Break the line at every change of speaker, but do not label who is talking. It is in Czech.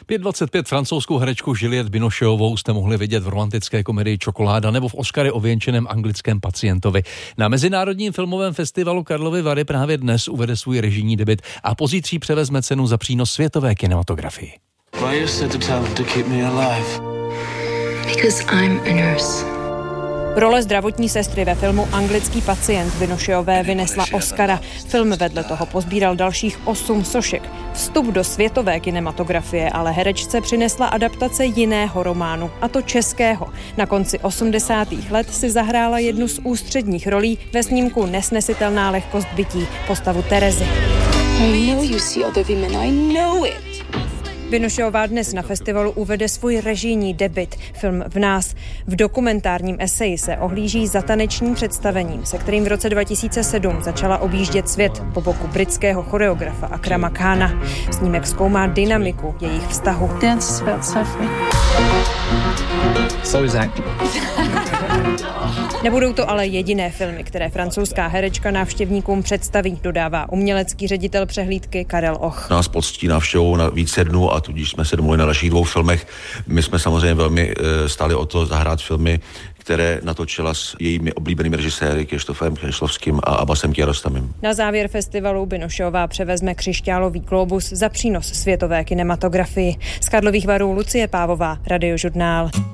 5:25 francouzskou herečku Juliette Binocheovou jste mohli vidět v romantické komedii Čokoláda nebo v Oscary ověnčeném Anglickém pacientovi. Na Mezinárodním filmovém festivalu Karlovy Vary právě dnes uvede svůj režijní debut a pozítří převezme cenu za přínos světové kinematografii.
Why you said to tell to keep me alive?
Because I'm a nurse.
Role zdravotní sestry ve filmu Anglický pacient Binocheové vynesla Oscara. Film vedle toho pozbíral dalších 8 sošek. Vstup do světové kinematografie ale herečce přinesla adaptace jiného románu, a to českého. Na konci 80. let si zahrála jednu z ústředních rolí ve snímku Nesnesitelná lehkost bytí, postavu Terezy.
I know you see other women, I know it.
Binocheová dnes na festivalu uvede svůj režijní debut, film V nás. V dokumentárním eseji se ohlíží za tanečním představením, se kterým v roce 2007 začala objíždět svět po boku britského choreografa Akrama Khana. Snímek zkoumá dynamiku jejich vztahu.
Dance is about suffering.
So is acting.
Nebudou to ale jediné filmy, které francouzská herečka návštěvníkům představí, dodává umělecký ředitel přehlídky Karel Och.
Nás poctí návštěvou na více dnů a tudíž jsme se domluvili na dalších 2 filmech. My jsme samozřejmě velmi stáli o to zahrát filmy, které natočila s jejími oblíbenými režiséry Krištofem Kryšlovským a Abbasem Kiarostamem.
Na závěr festivalu Binocheová převezme křišťálový glóbus za přínos světové kinematografii. Z Karlových Varů Lucie Pávová, Radiožurnál.